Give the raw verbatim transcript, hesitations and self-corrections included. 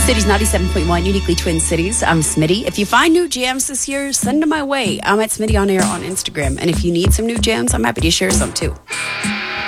Cities ninety-seven point one, uniquely Twin Cities. I'm Smitty. If you find new jams this year, send them my way. I'm at Smitty on Air on Instagram. And if you need some new jams, I'm happy to share some too.